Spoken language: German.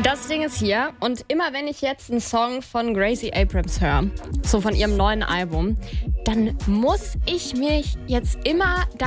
Das Ding ist hier, und immer wenn ich jetzt einen Song von Gracie Abrams höre, so von ihrem neuen Album, dann muss ich mich jetzt immer